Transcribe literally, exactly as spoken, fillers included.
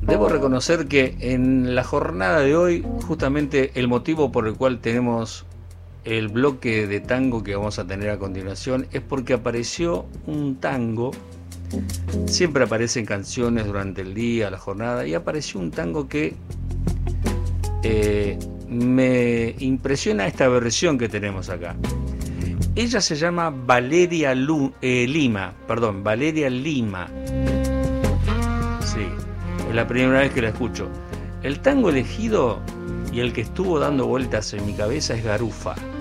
Debo reconocer que en la jornada de hoy, justamente el motivo por el cual tenemos el bloque de tango que vamos a tener a continuación es porque apareció un tango. Siempre aparecen canciones durante el día, la jornada, y apareció un tango que eh, me impresiona esta versión que tenemos acá. Ella se llama Valeria Lu, eh, Lima, perdón, Valeria Lima. Sí, es la primera vez que la escucho. El tango elegido y el que estuvo dando vueltas en mi cabeza es Garufa.